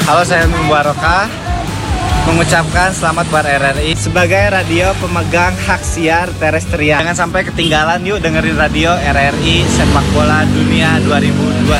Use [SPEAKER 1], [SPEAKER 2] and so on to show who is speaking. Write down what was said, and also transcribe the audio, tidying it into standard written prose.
[SPEAKER 1] Halo, saya Mubarokah mengucapkan selamat buat RRI sebagai radio pemegang hak siar terestrial. Jangan sampai ketinggalan, yuk dengerin radio RRI Sepak Bola Dunia 2021.